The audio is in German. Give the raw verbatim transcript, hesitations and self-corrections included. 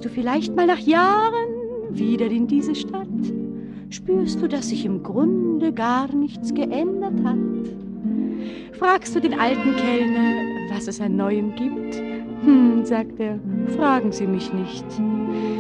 Gehst du vielleicht mal nach Jahren wieder in diese Stadt, spürst du, dass sich im Grunde gar nichts geändert hat. Fragst du den alten Kellner, was es an Neuem gibt? Hm, sagt er, fragen Sie mich nicht.